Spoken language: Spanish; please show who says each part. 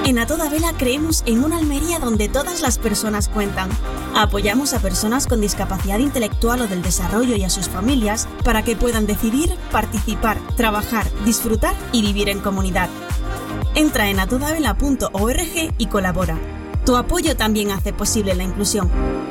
Speaker 1: En A Toda Vela creemos en una Almería donde todas las personas cuentan. Apoyamos a personas con discapacidad intelectual o del desarrollo y a sus familias para que puedan decidir, participar, trabajar, disfrutar y vivir en comunidad. Entra en atodavela.org y colabora. Tu apoyo también hace posible la inclusión.